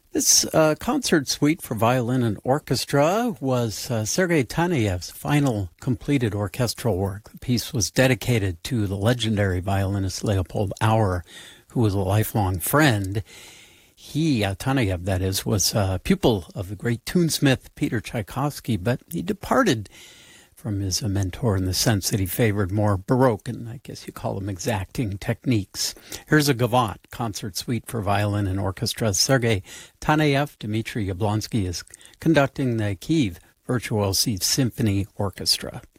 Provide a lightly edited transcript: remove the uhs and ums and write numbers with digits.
This concert suite for violin and orchestra was Sergei Taneyev's final completed orchestral work. The piece was dedicated to the legendary violinist Leopold Auer, who was a lifelong friend. He, Taneyev that is, was a pupil of the great tunesmith Peter Tchaikovsky, but he departed from his mentor in the sense that he favored more Baroque and I guess you call them exacting techniques. Here's a Gavotte concert suite for violin and orchestra. Sergei Taneyev, Dmitry Yablonsky is conducting the Kyiv Virtuosi Symphony Orchestra.